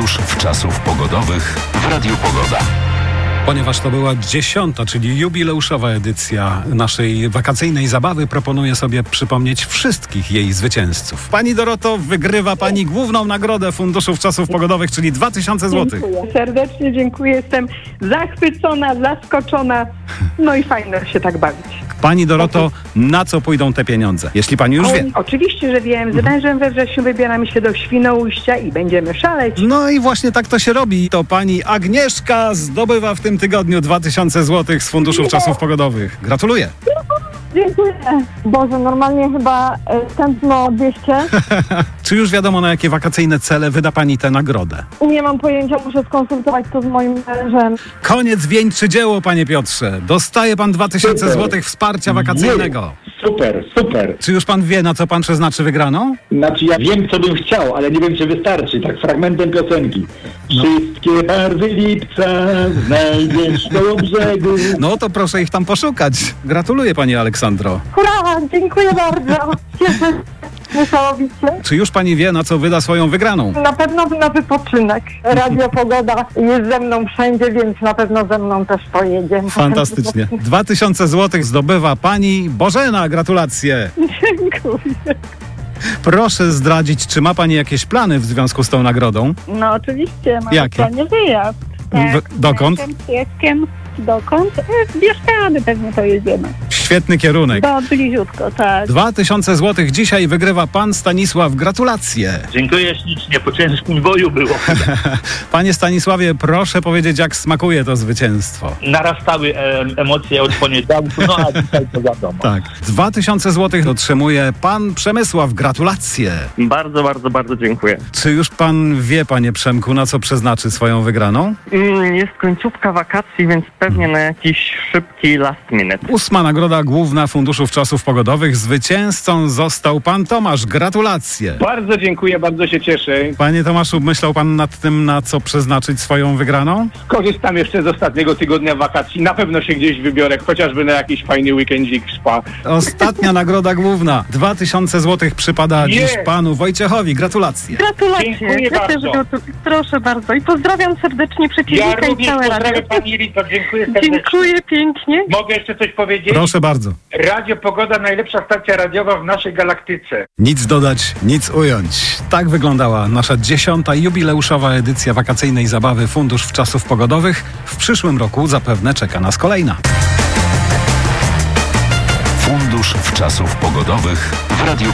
Fundusz Wczasów Pogodowych w Radiu Pogoda. Ponieważ to była 10., czyli jubileuszowa edycja naszej wakacyjnej zabawy, proponuję sobie przypomnieć wszystkich jej zwycięzców. Pani Doroto, wygrywa Pani główną nagrodę Funduszu Wczasów Pogodowych, czyli 2000 zł. Dziękuję. Serdecznie dziękuję. Jestem zachwycona, zaskoczona. No i fajnie się tak bawić. Pani Doroto, na co pójdą te pieniądze? Jeśli Pani już wie. Oczywiście, że wiem. Z mężem we wrześniu wybieramy się do Świnoujścia i będziemy szaleć. No i właśnie tak to się robi. To Pani Agnieszka zdobywa w tym tygodniu 2000 zł z Funduszu Wczasów Pogodowych. Gratuluję. Dziękuję. Boże, normalnie chyba tętno 200. Czy już wiadomo, na jakie wakacyjne cele wyda Pani tę nagrodę? Nie mam pojęcia, muszę skonsultować to z moim mężem. Koniec wieńczy dzieło, Panie Piotrze. Dostaje Pan 2000 zł wsparcia wakacyjnego. Super. Czy już Pan wie, na co Pan przeznaczy wygraną? Znaczy ja wiem, co bym chciał, ale nie wiem, czy wystarczy. Tak fragmentem piosenki. Wszystkie barwy lipca znajdziesz koło brzegu. No to proszę ich tam poszukać. Gratuluję, Pani Aleksandro. Hurra, dziękuję bardzo. Cieszę się niesamowicie. Czy już Pani wie, na co wyda swoją wygraną? Na pewno na wypoczynek. Radio Pogoda jest ze mną wszędzie, więc na pewno ze mną też pojedzie. Fantastycznie. 2000 zł zdobywa Pani Bożena. Gratulacje. Dziękuję. Proszę zdradzić, czy ma Pani jakieś plany w związku z tą nagrodą? No oczywiście, mam Jakie? w planie wyjazd. Dokąd? Z pieskiem. Dokąd? W Bieszczady pewnie pojedziemy. Świetny kierunek. Bliziutko, tak. 2000 zł dzisiaj wygrywa Pan Stanisław. Gratulacje. Dziękuję ślicznie, po ciężkim boju było. Panie Stanisławie, proszę powiedzieć, jak smakuje to zwycięstwo. Narastały emocje od poniedziałku, no a dzisiaj to wiadomo. Tak. 2000 zł otrzymuje Pan Przemysław. Gratulacje. Bardzo dziękuję. Czy już Pan wie, Panie Przemku, na co przeznaczy swoją wygraną? Jest końcówka wakacji, więc pewnie na jakiś szybki last minute. 8. nagroda główna Funduszu Wczasów Pogodowych. Zwycięzcą został Pan Tomasz. Gratulacje. Bardzo dziękuję, bardzo się cieszę. Panie Tomaszu, myślał Pan nad tym, na co przeznaczyć swoją wygraną? Korzystam jeszcze z ostatniego tygodnia wakacji. Na pewno się gdzieś wybiorę, chociażby na jakiś fajny weekendzik w spa. Ostatnia nagroda główna. 2000 zł przypada dziś Panu Wojciechowi. Gratulacje. Gratulacje. Dziękuję bardzo. Proszę bardzo. I pozdrawiam serdecznie przeciwnika i całe radio. Pozdrawiam Pani Rito, dziękuję serdecznie. Dziękuję pięknie. Mogę jeszcze coś powiedzieć? Proszę bardzo. Radio Pogoda, najlepsza stacja radiowa w naszej galaktyce. Nic dodać, nic ująć. Tak wyglądała nasza 10. jubileuszowa edycja wakacyjnej zabawy Fundusz Wczasów Pogodowych. W przyszłym roku zapewne czeka nas kolejna. Fundusz Wczasów Pogodowych w Radiu